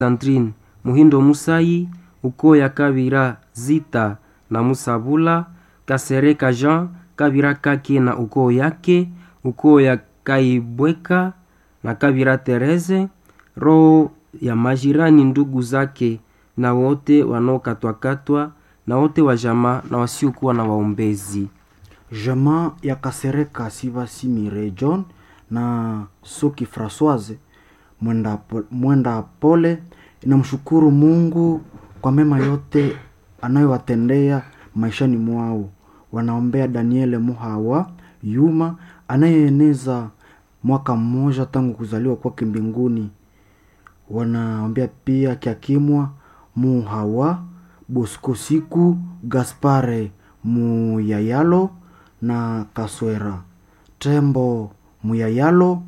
Sandrine Muhindo Musayi, ukoo ya Kabira Zita na Musabula, Kasereka Jean Kabira Kake na ukoo yake, ukoo ya Kaibweka na Kabira Tereze, roho ya majirani ndugu zake na wote wanaokatwakatwa na wote wa jamaa na wasiokuwa na waombezi. Jamaa ya Kasereka Sivasimire John na Soki Françoise mwenda pole inamshukuru Mungu kwa mema yote anayowatendea maishani mwao. Wanaombea Daniele Muhawa Yuma anayeeneza mwaka mmoja tangu kuzaliwa kwake mbinguni. Wanaombea pia Kiakimwa Muhawa, Bosco Siku, Gaspare Muyayalo na Kaswera Tembo Muyayalo,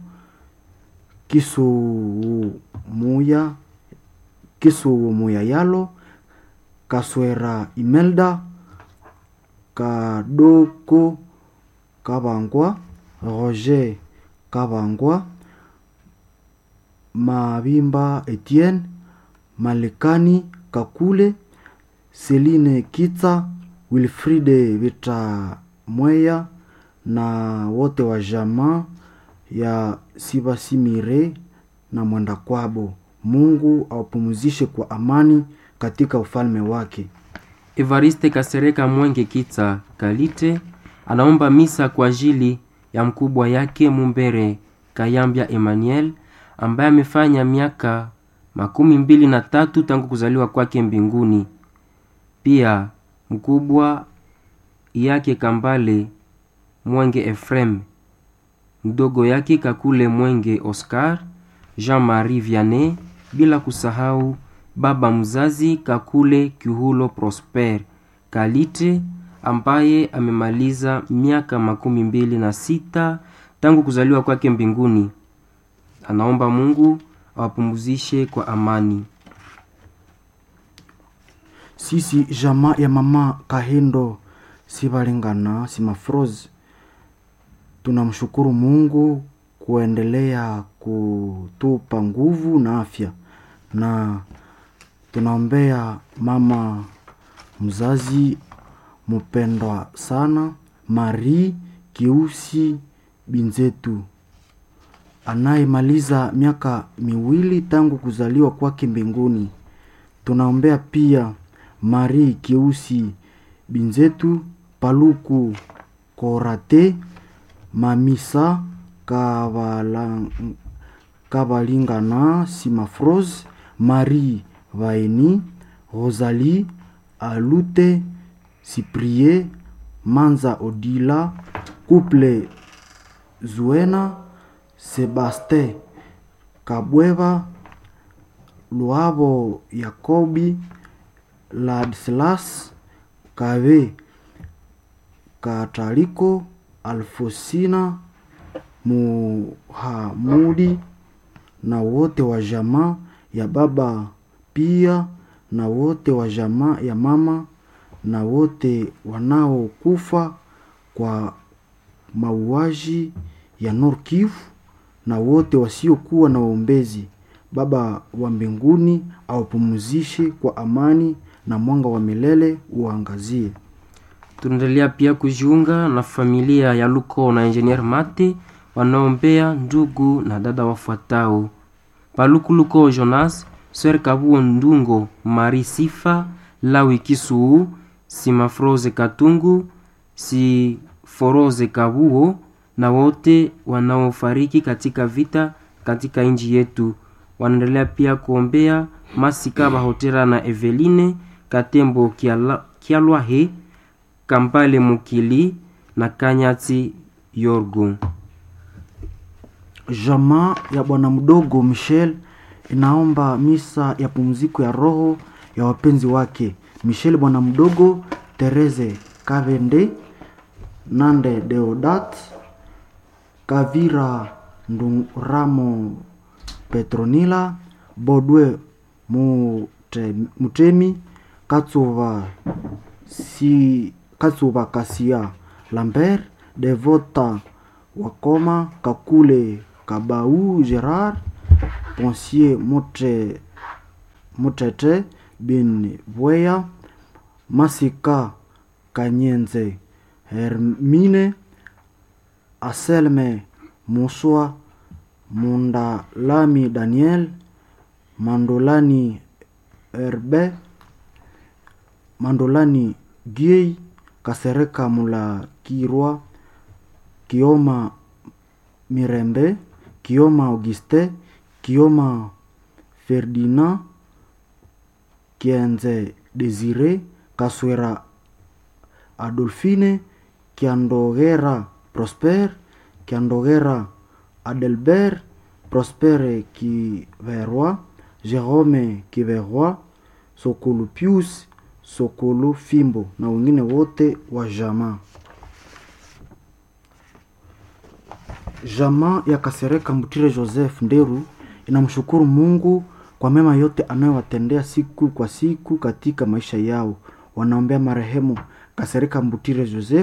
Kisu Muyayalo, Kaswera Imelda, Kadoko Kabangwa, Roger Kabangwa, Mabimba Etienne, Malekani Kakule, Celine Kitsa, Wilfride Vita Mweya na wote wa jamaa ya Sivasimire na mwenda kwabo. Mungu awapumzishe kwa amani katika ufalme wake. Evariste Kasereka Mwenge Kitsa Kalite anaomba misa kwa ajili ya mkubwa yake Mumbere Kayambia Emmanuel ambaye amefanya miaka 23 tangu kuzaliwa kwake mbinguni. Pia mkubwa yake Kambale Mwenge Efrem, mdogo yake Kakule Mwenge Oscar, Jean-Marie Vianney, bila kusahau baba mzazi Kakule Kihulo Prosper Kalite ambaye amemaliza miaka 26 tangu kuzaliwa kwake mbinguni. Anaomba Mungu awapumzishe kwa amani. Sisi jamaa ya mama Kahendo Sibalingana Simafroze tunamshukuru Mungu kuendelea kutupa nguvu na afya, na tunaombea mama mzazi mpendwa sana Marie Kiusi Binzetu anayemaliza miaka 2 tangu kuzaliwa kwake mbinguni. Tunaombea pia Marie Kiusi Binzetu, Paluku Korate, Mamisa Kabalingana Simafroze, Marie Vaeni, Rosalie Alute, Cyprien Manza Odila, Couple Zuena, Sebastien Kabweva, Luabo Yakobi, Ladislas Kave Kataliko, Alfosina Muhamudi na wote wa jamaa ya baba, pia na wote wa jamaa ya mama, na wote wanaokufa kwa mauaji ya Nord Kivu, na wote wasiokuwa na waombezi. Baba wa mbinguni awapumzishe kwa amani na mwanga wa milele uangazie. Tunaendelea pia kujiunga na familia ya Luko na Engineer Mate wanaombea ndugu na dada wafuatao: Paluku Luko Jonas, Sir Kabuo Ndungo, Marie Sifa, Lawi Kisuu, Simafroze Katungu, Siforoze Kabuo na wote wanaofariki katika vita katika nchi yetu. Wanaendelea pia kuombea Masika Bahotera na Eveline Katembo Kialwahe, Kampale Mukili na Kanyati Yorgo. Jamaa ya bwana mdogo Michel inaomba misa ya pumziko ya roho ya wapenzi wake Michel bwana mdogo, Tereze Kavende, Nande Deodat, Kavira Nduramo Petronila, Bodwe Mutemi, Katsuva Kasia Lambert, Devota Wakoma, Kakule Kabau Gerard, Ponsier Mutete bin Bweya, Masika Kanyenze Hermine, Aselme Muswa, Mundalami Daniel, Mandolani Herbe, Mandolani Giei, Kasereka Mula Kirwa, Kioma Mirembe, Kioma Auguste, Kioma Ferdinand, Kienze Desire, Kaswera Adolfine, Kiandogera Prosper, Kiandogera Adelbert, Prospere Kiverwa, Jerome Kiverwa, Sokolo Pius, Sokolo Fimbo na wengine wote wa jamaa. Jamaa ya Kasereka Mbutire Joseph Nderu inamshukuru Mungu kwa mema yote anayowatendea siku kwa siku katika maisha yao. Wanaombea marehemu Kasereka Mbutire Joseph,